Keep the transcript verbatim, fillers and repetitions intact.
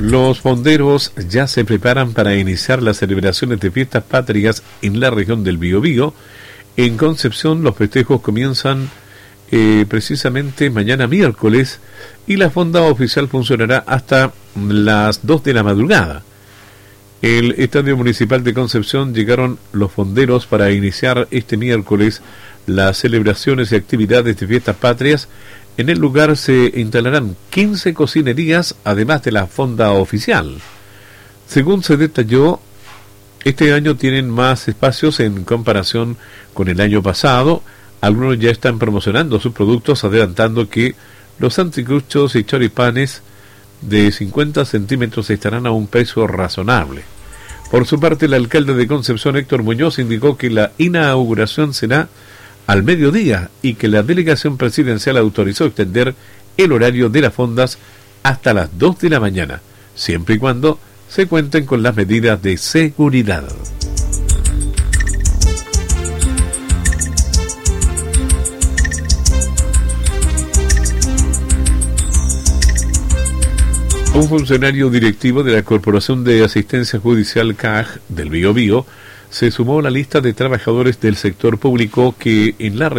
Los fonderos ya se preparan para iniciar las celebraciones de fiestas patrias en la región del Biobío. En Concepción los festejos comienzan eh, precisamente mañana miércoles y la fonda oficial funcionará hasta las dos de la madrugada. El Estadio Municipal de Concepción llegaron los fonderos para iniciar este miércoles las celebraciones y actividades de fiestas patrias. En el lugar se instalarán quince cocinerías, además de la fonda oficial. Según se detalló, este año tienen más espacios en comparación con el año pasado. Algunos ya están promocionando sus productos, adelantando que los anticuchos y choripanes de cincuenta centímetros estarán a un precio razonable. Por su parte, el alcalde de Concepción, Héctor Muñoz, indicó que la inauguración será al mediodía y que la delegación presidencial autorizó extender el horario de las fondas hasta las dos de la mañana, siempre y cuando se cuenten con las medidas de seguridad. Un funcionario directivo de la Corporación de Asistencia Judicial C A J del Biobío se sumó a la lista de trabajadores del sector público que en la